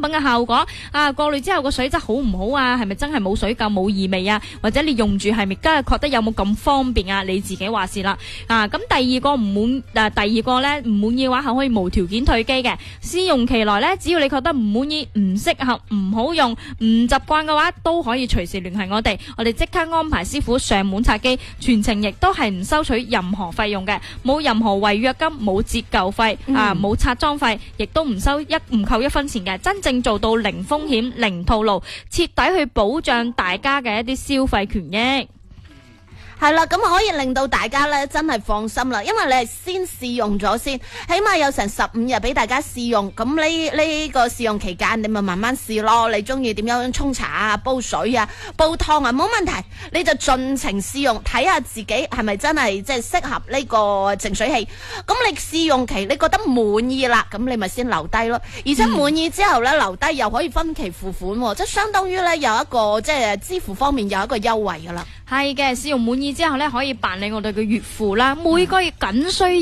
嘅效果啊，過濾之後個水質好唔好啊？係咪真係冇水垢冇異味啊？或者你用住係咪真係覺得有冇咁方便啊？你自己話事啦。咁第二個呢唔滿意嘅話係可以無條件退機嘅。試用期內呢，只要你覺得唔滿意、唔適合、唔好用、唔習慣嘅話，都可以隨時聯繫我哋即刻安排師傅上門拆機，全程亦都係唔收取任何費用嘅，冇任何違約金，冇折舊費冇拆裝費，亦都唔扣1分錢嘅，真正做到零風險、零套路，徹底去保障大家嘅一啲消費權益。 係啦，咁可以令到大家咧真係放心啦，因為你係先試用咗先，起碼有成15日俾大家試用。咁呢個試用期間，你咪慢慢試咯。你中意點樣沖茶啊、煲水啊、煲湯啊，冇問題，你就盡情試用，睇下自己係咪真係即係適合呢個淨水器。咁你試用期你覺得滿意啦，咁你咪先留低咯。而且滿意之後咧，留低又可以分期付款，即係相當於咧有一個即係支付方面有一個優惠噶啦。 係嘅，試用滿意之後咧，可以辦理我哋嘅月付啦，每個月僅需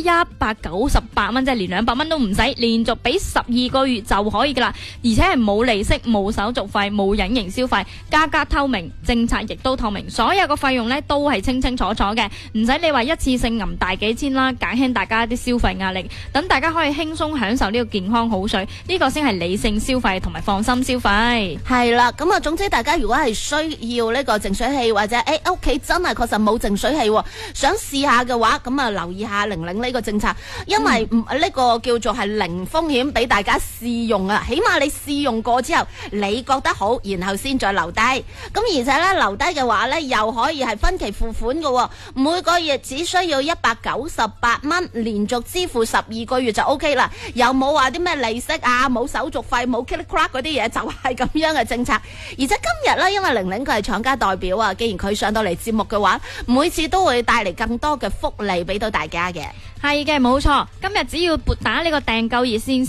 198蚊，即係連200蚊都唔使，連續俾12個月就可以噶啦，而且係冇利息、冇手續費、冇隱形消費，價格透明，政策亦都透明，所有嘅費用咧都係清清楚楚嘅，唔使你話一次性揞大幾千啦，減輕大家啲消費壓力，等大家可以輕鬆享受呢個健康好水，呢個先係理性消費同埋放心消費。 係啦，咁總之大家如果係需要呢個淨水器或者屋企真係確實冇淨水器，想試下嘅話，咁留意下玲玲呢個政策，因為呢個叫做係零風險俾大家試用啊，起碼你試用過之後你覺得好，然後先再留低。咁而且咧留低嘅話咧，又可以係分期付款嘅，每個月只需要198蚊，連續支付12個月就 OK 啦。又冇話啲咩利息啊，冇手續費，冇 click crack 嗰啲嘢，就係咁樣嘅政策。而且今日咧，因為玲玲佢係廠家代表啊，既然佢上到嚟節目嘅話，每次都會帶嚟更多嘅福利俾到大家嘅。 係嘅，冇錯。今日只要撥打呢個訂購熱線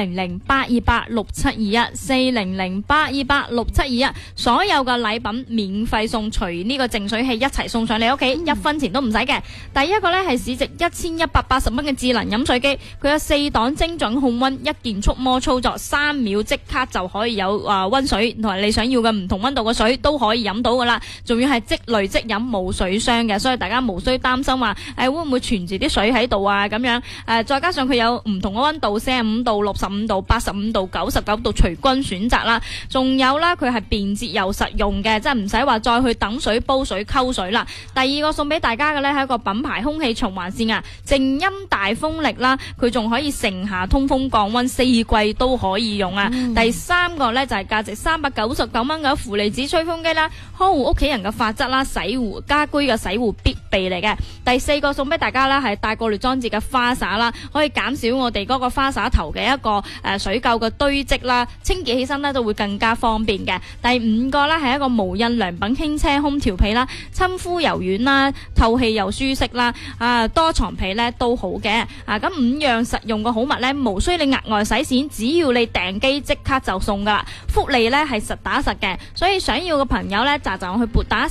400-828-6721，400-828-6721，所有嘅禮品免費送，除呢個淨水器一齊送上你屋企，1分錢都唔使嘅。第一個呢係市值1180蚊嘅智能飲水機，佢有4檔精準控溫，一鍵觸摸操作，3秒即刻就可以有溫水，同埋你想要嘅唔同溫度嘅水都可以飲到噶啦。仲要係即濾即飲，冇水箱嘅，所以大家無需擔心話會唔會存住啲水喺度啊咁樣。再加上佢有唔同嘅溫度，45度、65度、85度、99度隨君選擇啦。仲有啦，佢係便捷又實用嘅，即係唔使話再去等水、煲水、溝水啦。第二個送俾大家嘅呢係一個品牌空氣循環扇啊，靜音大風力啦，佢仲可以盛夏通風降溫，4季都可以用啊。第三個呢就係價值399蚊嘅負離子吹風機啦，呵護屋企人嘅髮質啦，洗護家居嘅洗護必備嚟嘅。第四個送俾大家啦係帶過濾裝置嘅花灑啦，可以減少我哋嗰個花灑頭嘅一個水垢嘅堆積啦，清潔起身呢都會更加方便嘅。第五個呢係一個無印良品輕奢空調被啦，親膚柔軟啦，透氣又舒適啦，多床被呢都好嘅。咁5樣實用嘅好物呢，無需你額外使錢，只要你訂機即刻就送噶啦，福利呢係實打實嘅。所以想要嘅朋友呢，就去撥打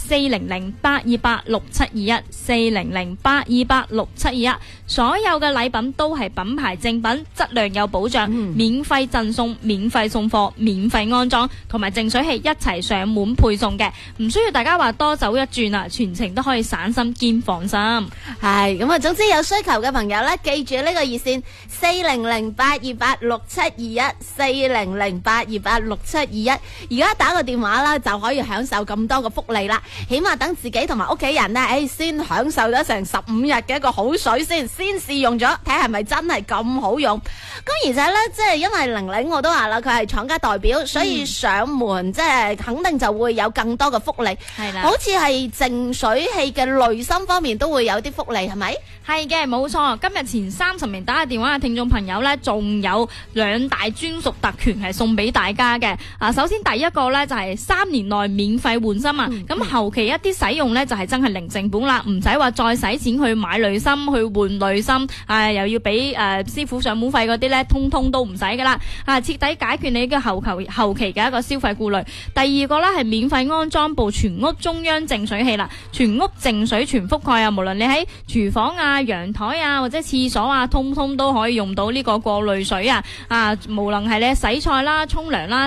400-828-6721，400-828-6721，所有嘅禮品都係品牌正品，質量有保障，免費贈送、免費送貨、免費安裝，同埋淨水器一齊上門配送嘅，唔需要大家話多走一轉啊，全程都可以省心兼放心。 係咁總之有需求嘅朋友呢，記住呢個熱線400-828-6721，400-828-6721，而家打個電話啦，就可以享受咁多嘅福利啦。起碼等自己同埋屋企人呢，先享受咗成15日嘅一個好水先試用咗，睇下係咪真係咁好用。咁而且呢，即係因為玲玲我都話啦，佢係廠家代表，所以上門即係肯定就會有更多嘅福利。係啦，好似係淨水器嘅濾芯方面都會有啲福利，係咪？ 係嘅，冇錯。今日前30名打嘅電話嘅聽眾朋友呢，仲有2大專屬特權係送俾大家嘅。首先第一個呢，就係3年內免費換芯啊。咁後期一啲使用呢，就係真係零成本啦，唔使話再使錢去買濾芯去換濾芯，又要俾師傅上門費嗰啲呢，通通都唔使噶啦。徹底解決你嘅後期嘅一個消費顧慮。第二個呢，係免費安裝部全屋中央淨水器啦，全屋淨水全覆蓋啊，無論你喺廚房啊、陽台啊或者廁所啊，通通都可以用到呢個過濾水啊。無論係你洗菜啦、沖涼啦、